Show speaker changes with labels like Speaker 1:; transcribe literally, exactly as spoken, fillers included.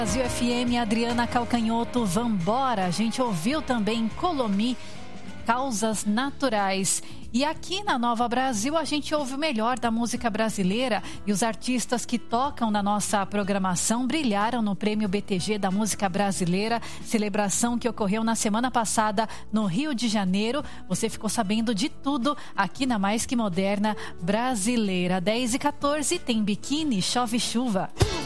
Speaker 1: Brasil F M, Adriana Calcanhoto, Vambora. A gente ouviu também Colomi, Causas Naturais. E aqui na Nova Brasil a gente ouve o melhor da música brasileira e os artistas que tocam na nossa programação brilharam no Prêmio B T G da Música Brasileira, celebração que ocorreu na semana passada no Rio de Janeiro. Você ficou sabendo de tudo aqui na Mais Que Moderna Brasileira. dez e quatorze tem Biquíni, Chove Chuva.